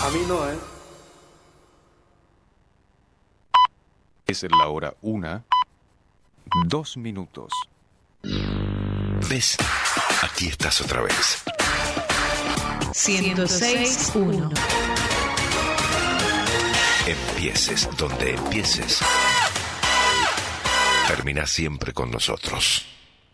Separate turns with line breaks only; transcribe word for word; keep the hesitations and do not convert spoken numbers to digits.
A mí no, ¿eh?
Es la hora una, dos minutos.
¿Ves? Aquí estás otra vez.
ciento seis punto uno.
Empieces donde empieces, termina siempre con nosotros.